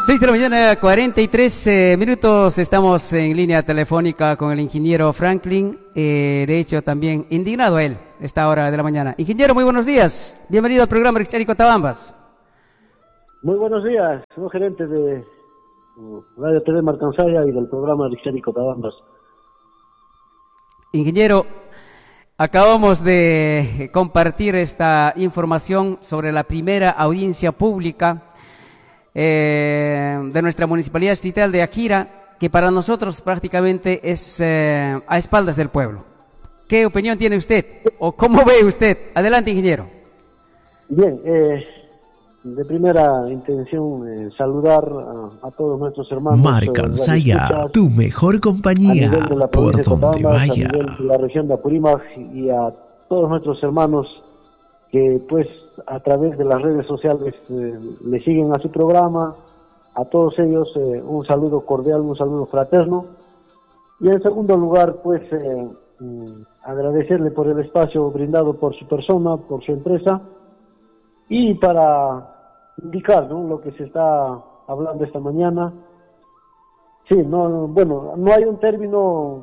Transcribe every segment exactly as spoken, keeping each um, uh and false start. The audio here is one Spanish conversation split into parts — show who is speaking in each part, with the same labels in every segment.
Speaker 1: seis de la mañana, cuarenta y tres eh, minutos, estamos en línea telefónica con el ingeniero Franklin, eh, de hecho también indignado a él, esta hora de la mañana. Ingeniero, muy buenos días, bienvenido al programa Rixari Cotabambas.
Speaker 2: Muy buenos días, soy gerente de Radio T V Marcansaya y del programa Rixari Cotabambas.
Speaker 1: Ingeniero, acabamos de compartir esta información sobre la primera audiencia pública Eh, de nuestra municipalidad distrital de Akira, que para nosotros prácticamente es eh, a espaldas del pueblo. ¿Qué opinión tiene usted o cómo ve usted? Adelante, ingeniero.
Speaker 2: Bien, eh, de primera intención eh, saludar a, a todos nuestros hermanos.
Speaker 3: Marcansaya, tu mejor compañía por donde vaya.
Speaker 2: A nivel de la región de Apurímac y a todos nuestros hermanos que pues a través de las redes sociales eh, le siguen a su programa, a todos ellos eh, un saludo cordial, un saludo fraterno. Y en segundo lugar, pues eh, mm, agradecerle por el espacio brindado por su persona, por su empresa, y para indicar, ¿no?, lo que se está hablando esta mañana. Sí, no, bueno, no hay un término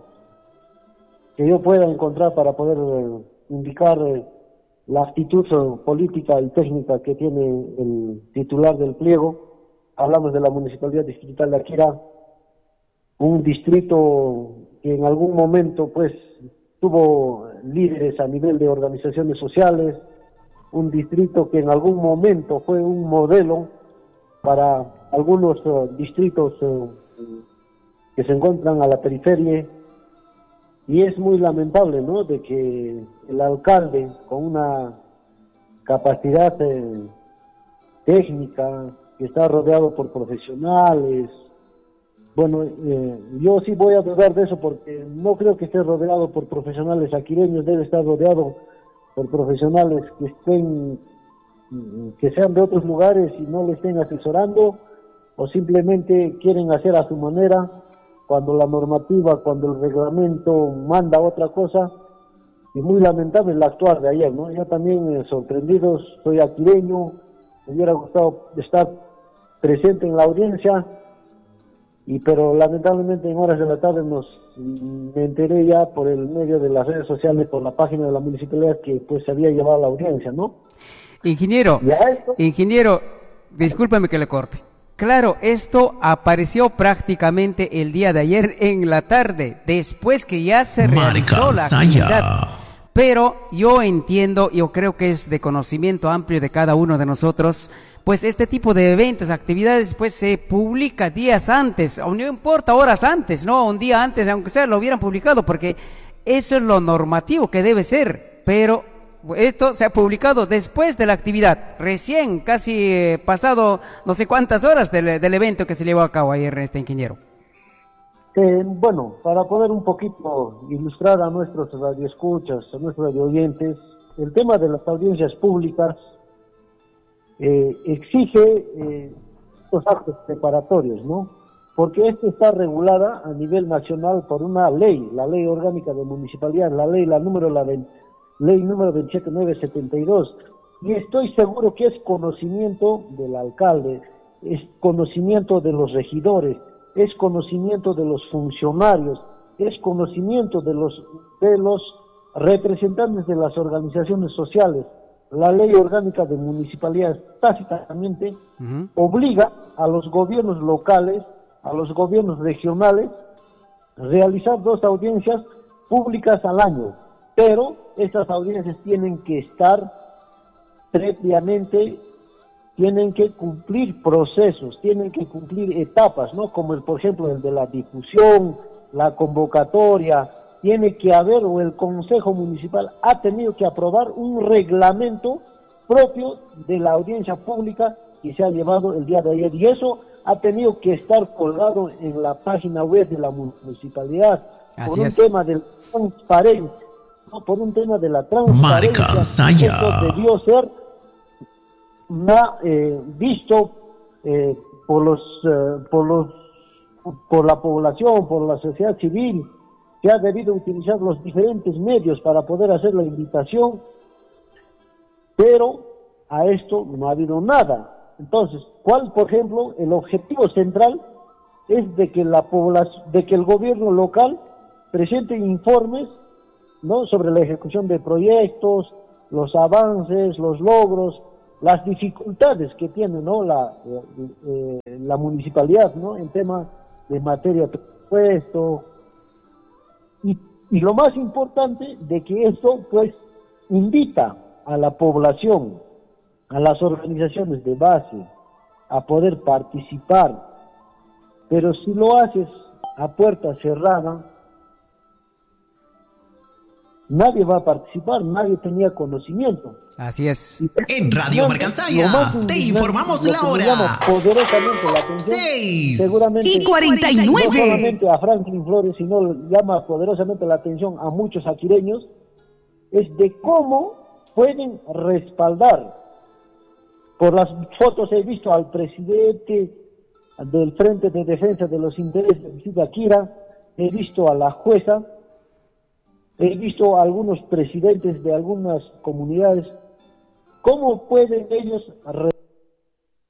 Speaker 2: que yo pueda encontrar para poder eh, indicar eh, la actitud política y técnica que tiene el titular del pliego. Hablamos de la Municipalidad Distrital de Akira, un distrito que en algún momento pues tuvo líderes a nivel de organizaciones sociales, un distrito que en algún momento fue un modelo para algunos uh, distritos uh, que se encuentran a la periferia. Y es muy lamentable, ¿no?, de que el alcalde, con una capacidad eh, técnica, que está rodeado por profesionales, bueno, eh, yo sí voy a dudar de eso porque no creo que esté rodeado por profesionales aquireños, debe estar rodeado por profesionales que estén, que sean de otros lugares y no le estén asesorando, o simplemente quieren hacer a su manera, cuando la normativa, cuando el reglamento manda otra cosa. Y muy lamentable el actuar de ayer, ¿no? Yo también eh, sorprendido, soy aquireño, me hubiera gustado estar presente en la audiencia, y pero lamentablemente en horas de la tarde nos me enteré ya por el medio de las redes sociales, por la página de la municipalidad, que pues se había llevado a la audiencia, ¿no?
Speaker 1: Ingeniero, ingeniero, discúlpeme que le corte. Claro, esto apareció prácticamente el día de ayer en la tarde, después que ya se realizó la actividad. Pero yo entiendo, yo creo que es de conocimiento amplio de cada uno de nosotros, pues este tipo de eventos, actividades, pues se publica días antes, o no importa horas antes, ¿no? Un día antes, aunque sea, lo hubieran publicado, porque eso es lo normativo que debe ser, pero esto se ha publicado después de la actividad, recién, casi eh, pasado no sé cuántas horas del, del evento que se llevó a cabo ayer, este ingeniero.
Speaker 2: Eh, bueno, para poder un poquito ilustrar a nuestros radioescuchas, a nuestros radioyentes, el tema de las audiencias públicas eh, exige eh, estos actos preparatorios, ¿no? Porque esto está regulada a nivel nacional por una ley, la Ley Orgánica de Municipalidad, la ley, la número, la de Ley número veintisiete mil novecientos setenta y dos, y estoy seguro que es conocimiento del alcalde, es conocimiento de los regidores, es conocimiento de los funcionarios, es conocimiento de los de los representantes de las organizaciones sociales. La Ley Orgánica de Municipalidades tácitamente uh-huh. obliga a los gobiernos locales, a los gobiernos regionales, realizar dos audiencias públicas al año, pero estas audiencias tienen que estar previamente, tienen que cumplir procesos, tienen que cumplir etapas, ¿no? Como el, por ejemplo, el de la difusión, la convocatoria, tiene que haber, o el Consejo Municipal ha tenido que aprobar un reglamento propio de la audiencia pública que se ha llevado el día de ayer, y eso ha tenido que estar colgado en la página web de la municipalidad. Así por un es. tema de transparencia, ¿no? Por un tema de la transparencia, esto debió ser una, eh, visto eh, por los eh, por los por la población, por la sociedad civil, que ha debido utilizar los diferentes medios para poder hacer la invitación, pero a esto no ha habido nada. Entonces, cual, por ejemplo, el objetivo central es de que la población, de que el gobierno local presente informes, ¿no?, sobre la ejecución de proyectos, los avances, los logros, las dificultades que tiene, ¿no?, la, eh, eh, la municipalidad, ¿no?, en tema de materia de presupuesto, y, y lo más importante, de que esto, pues, invita a la población, a las organizaciones de base, a poder participar, pero si lo haces a puerta cerrada, nadie va a participar, nadie tenía conocimiento.
Speaker 1: Así es.
Speaker 3: En Radio Marcansaya te informamos la hora.
Speaker 2: Poderosamente la atención,
Speaker 3: seis
Speaker 2: seguramente,
Speaker 3: y cuarenta y nueve.
Speaker 2: No solamente a Franklin Flores, sino llama poderosamente la atención a muchos aquireños, es de cómo pueden respaldar. Por las fotos he visto al presidente del Frente de Defensa de los Intereses de Akira, he visto a la jueza, he visto a algunos presidentes de algunas comunidades, cómo pueden ellos